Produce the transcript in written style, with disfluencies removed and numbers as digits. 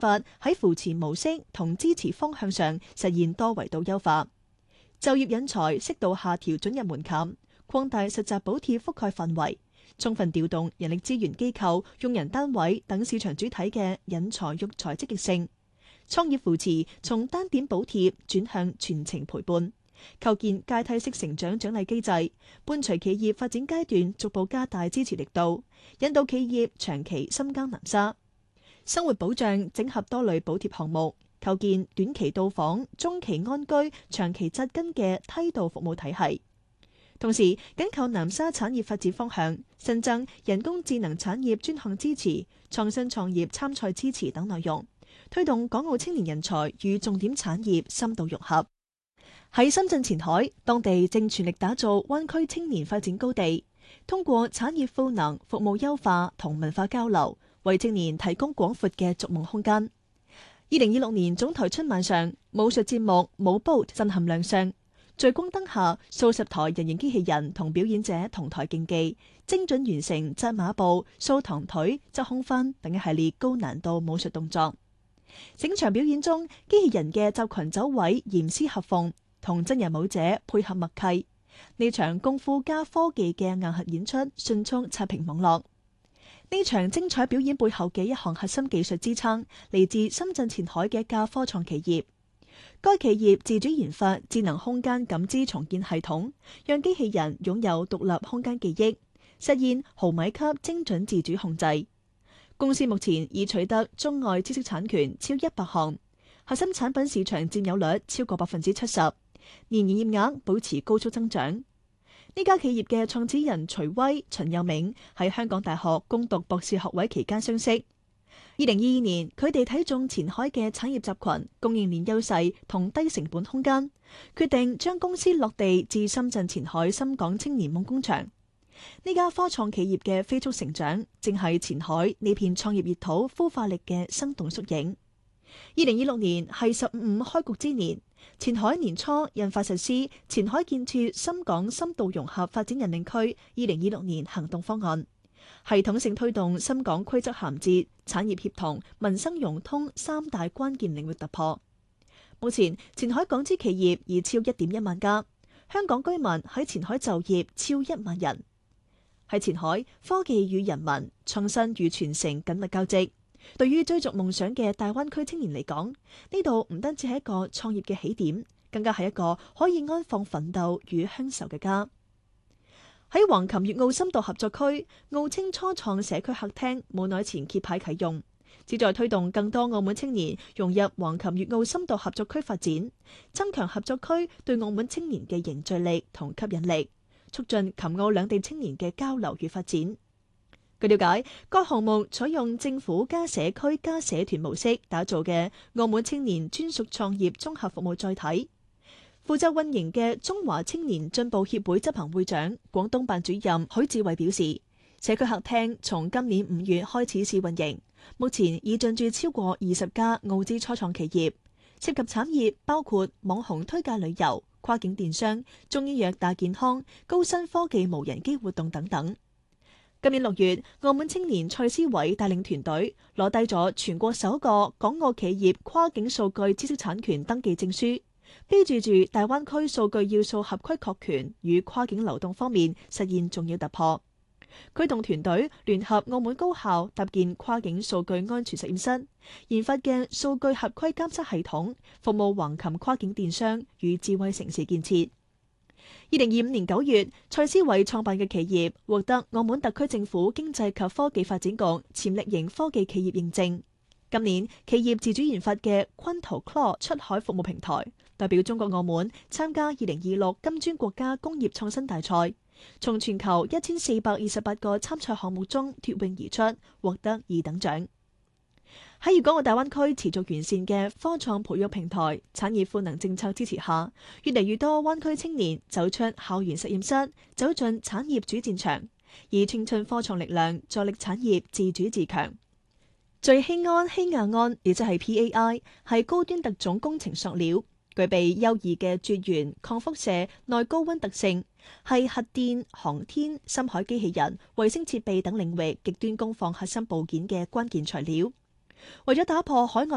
法喺扶持模式同支持方向上實現多維度優化。就業引才適度下調准入門檻，擴大實習補貼覆蓋範圍，充分調動人力資源機構、用人單位等市場主體嘅引才育才積極性。創業扶持從單點補貼轉向全程陪伴，構建階梯式成長獎勵機制，伴隨企業發展階段逐步加大支持力度，引導企業長期深耕南沙。生活保障整合多類補貼項目，構建短期到訪、中期安居、長期扎根嘅梯度服務體系。同時緊扣南沙產業發展方向，新增人工智能產業專項支持、創新創業參賽支持等內容，推動港澳青年人才與重點產業深度融合。喺深圳前海，當地正全力打造灣區青年發展高地，通過產業賦能、服務優化同文化交流，為青年提供廣闊嘅逐夢空間。2026年總台春晚上，武術節目舞 boat 震撼亮相，聚光燈下數十台人形機器人同表演者同台競技，精準完成紮馬步、掃堂腿、側空翻等一系列高難度武術動作。整場表演中，機器人嘅集群走位嚴絲合縫，同真人舞者配合默契。呢場功夫加科技嘅硬核演出迅速刷屏網絡。呢場精彩表演背後嘅一項核心技術支撐嚟自深圳前海嘅一家科創企業。該企業自主研發智能空間感知重建系統，讓機器人擁有獨立空間記憶，實現毫米級精準自主控制。公司目前已取得中外知識產權超100項，核心產品市場佔有率超過70%，年營業額保持高速增長。呢家企業嘅創始人徐威、秦佑銘喺香港大學攻讀博士學位期間相識。2022年，佢哋睇中前海嘅產業集群、供應鏈優勢同低成本空間，決定將公司落地至深圳前海深港青年夢工場。呢家科創企業嘅飛速成長，正係前海呢片創業熱土孵化力嘅生動縮影。2026年係15開局之年，前海年初印發實施《前海建設深港深度融合發展引領區2026年行動方案》，系統性推動深港規則銜接、產業協同、民生融通三大關鍵領域突破。目前，前海港資企業已超1.1萬家，香港居民喺前海就業超1萬人。喺前海，科技與人民、創新與傳承緊密交織。對於追逐夢想嘅大灣區青年嚟講，呢度唔單止係一個創業嘅起點，更加係一個可以安放奮鬥與鄉愁嘅家。喺橫琴粵澳深度合作區，澳青初創社區客廳冇耐前揭牌啟用，旨在推動更多澳門青年融入橫琴粵澳深度合作區發展，增強合作區對澳門青年嘅凝聚力同吸引力，促進琴澳兩地青年嘅交流與發展。據了解，該項目採用政府加社區加社團模式打造嘅澳門青年專屬創業綜合服務載體。負責運營嘅中華青年進步協會執行會長、廣東辦主任許志偉表示，社區客廳從今年5月開始試運營，目前已進駐超過20家澳資初創企業，涉及產業包括網紅推介旅遊、跨境電商、中醫藥大健康、高新科技無人機活動等等。今年6月，澳門青年蔡思偉帶領團隊攞低咗全國首個港澳企業跨境數據知識產權登記證書，標誌住大灣區數據要素合規確權與跨境流動方面實現重要突破。佢同團隊聯合澳門高校搭建跨境數據安全實驗室，研發嘅數據合規監測系統，服務橫琴跨境電商與智慧城市建設。2025年9月，蔡思偉創辦嘅企業獲得澳門特區政府經濟及科技發展局潛力型科技企業認證。今年，企業自主研發嘅昆圖 Claw 出海服務平台，代表中國澳門參加2026金磚國家工業創新大賽，從全球1428個參賽項目中脫穎而出，獲得2等獎。喺粵港澳大灣區持續完善嘅科創培育平台、產業賦能政策支持下，越嚟越多灣區青年走出校園實驗室，走進產業主戰場，以青春科創力量助力產業自主自強。聚氰胺氰亞胺，亦即係 PAI， 係高端特種工程塑料，具備優異嘅絕緣、抗輻射、耐高溫特性，係核電、航天、深海機器人、衛星設備等領域極端工況核心部件嘅關鍵材料。為咗打破海外